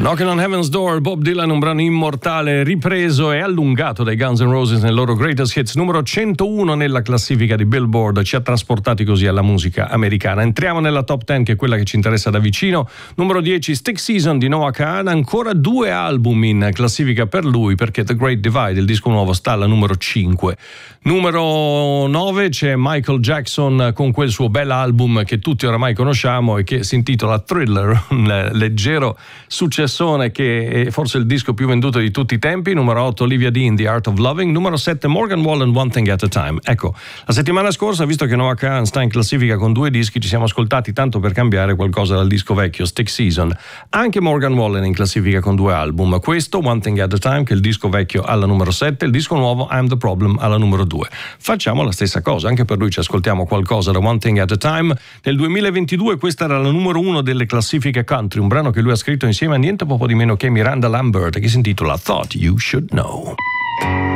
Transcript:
Knocking on Heaven's Door, Bob Dylan, un brano immortale ripreso e allungato dai Guns N' Roses nel loro Greatest Hits, numero 101 nella classifica di Billboard, ci ha trasportati così alla musica americana. Entriamo nella top 10, che è quella che ci interessa da vicino. Numero 10, Stick Season di Noah Kahan, ancora 2 album in classifica per lui, perché The Great Divide, il disco nuovo, sta alla numero 5. Numero 9 c'è Michael Jackson con quel suo bel album che tutti oramai conosciamo e che si intitola Thriller, un leggero successone che è forse il disco più venduto di tutti i tempi. Numero 8 Olivia Dean, The Art of Loving. Numero 7 Morgan Wallen, One Thing at a Time. Ecco, la settimana scorsa, visto che Noah Kahan sta in classifica con 2 dischi, ci siamo ascoltati, tanto per cambiare, qualcosa dal disco vecchio Stick Season. Anche Morgan Wallen in classifica con 2 album, questo One Thing at a Time, che è il disco vecchio, alla numero 7, il disco nuovo I'm the Problem alla numero 2. Facciamo la stessa cosa, anche per lui ci ascoltiamo qualcosa da One Thing at a Time. Nel 2022 questa era la numero 1 delle classifiche country, un brano che lui ha scritto insieme a niente poco di meno che Miranda Lambert, che si intitola Thought You Should Know.